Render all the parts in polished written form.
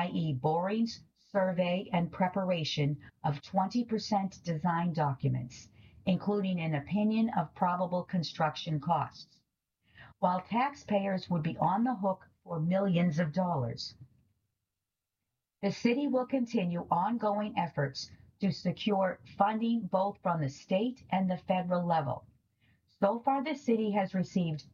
i.e. borings, survey, and preparation of 20% design documents, including an opinion of probable construction costs. While taxpayers would be on the hook for millions of dollars, the city will continue ongoing efforts to secure funding both from the state and the federal level. So far, the city has received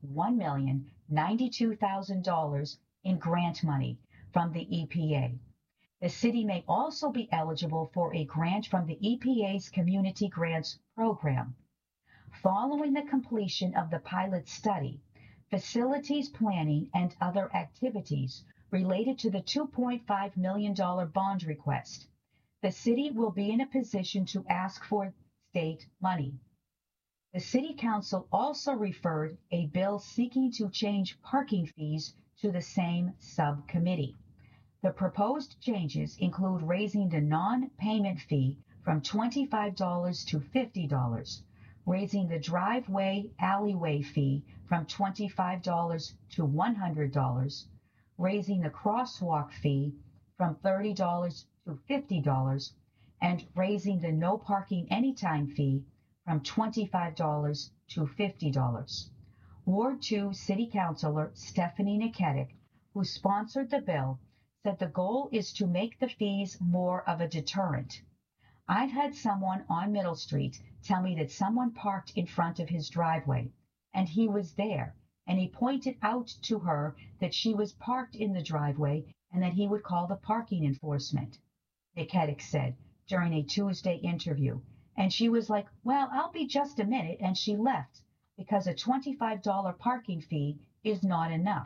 $1,092,000 in grant money from the EPA. The city may also be eligible for a grant from the EPA's Community Grants Program. Following the completion of the pilot study, facilities planning and other activities related to the $2.5 million bond request, the city will be in a position to ask for state money. The City Council also referred a bill seeking to change parking fees to the same subcommittee. The proposed changes include raising the non-payment fee from $25 to $50, raising the driveway alleyway fee from $25 to $100, raising the crosswalk fee from $30 to $50, and raising the no parking anytime fee from $25 to $50. Ward 2 City Councilor Stephanie Niketic, who sponsored the bill, said the goal is to make the fees more of a deterrent. I've had someone on Middle Street tell me that someone parked in front of his driveway, and he was there, and he pointed out to her that she was parked in the driveway and that he would call the parking enforcement, Niketic said during a Tuesday interview. And she was like, well, I'll be just a minute, and she left because a $25 parking fee is not enough.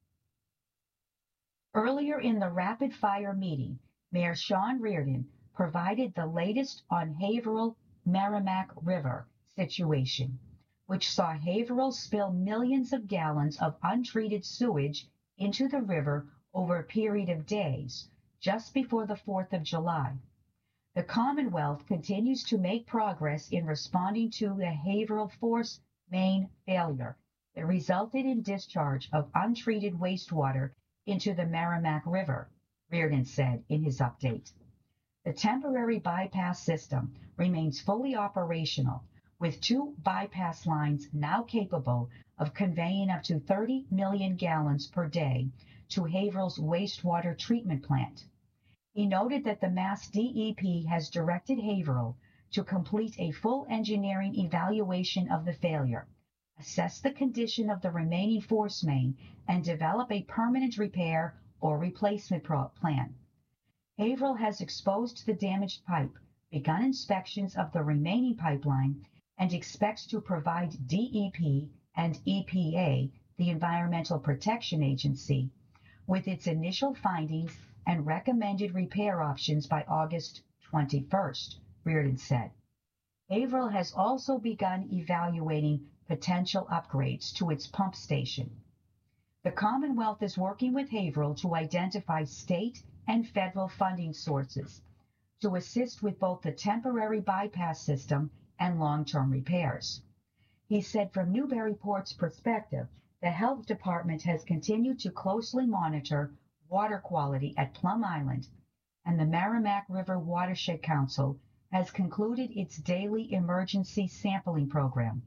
Earlier in the rapid-fire meeting, Mayor Sean Reardon provided the latest on Haverhill Merrimack River situation, which saw Haverhill spill millions of gallons of untreated sewage into the river over a period of days, just before the 4th of July. The Commonwealth continues to make progress in responding to the Haverhill Force main failure that resulted in discharge of untreated wastewater into the Merrimack River, Reardon said in his update. The temporary bypass system remains fully operational, with 2 bypass lines now capable of conveying up to 30 million gallons per day to Haverhill's wastewater treatment plant. He noted that the Mass DEP has directed Haverhill to complete a full engineering evaluation of the failure, assess the condition of the remaining force main, and develop a permanent repair or replacement plan. Haverhill has exposed the damaged pipe, begun inspections of the remaining pipeline, and expects to provide DEP and EPA, the Environmental Protection Agency, with its initial findings and recommended repair options by August 21st, Reardon said. Haverhill has also begun evaluating potential upgrades to its pump station. The Commonwealth is working with Haverhill to identify state and federal funding sources to assist with both the temporary bypass system and long-term repairs. He said from Newburyport's perspective, the health department has continued to closely monitor water quality at Plum Island, and the Merrimack River Watershed Council has concluded its daily emergency sampling program,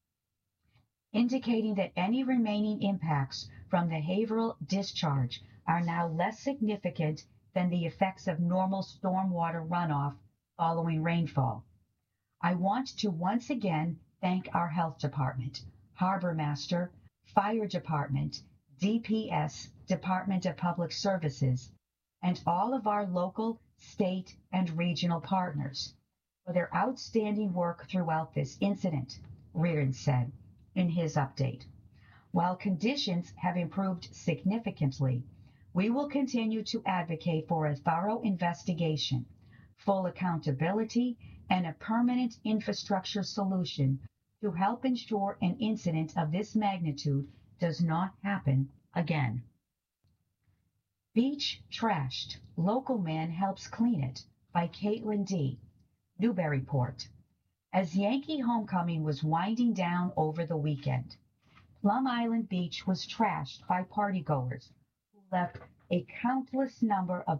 indicating that any remaining impacts from the Haverhill discharge are now less significant than the effects of normal stormwater runoff following rainfall. I want to once again thank our health department, harbor master, fire department, DPS, Department of Public Services, and all of our local, state, and regional partners for their outstanding work throughout this incident, Reardon said in his update. While conditions have improved significantly, we will continue to advocate for a thorough investigation, full accountability, and a permanent infrastructure solution to help ensure an incident of this magnitude does not happen again. Beach Trashed. Local Man Helps Clean It by Caitlin D., Newburyport. As Yankee homecoming was winding down over the weekend, Plum Island Beach was trashed by partygoers who left a countless number of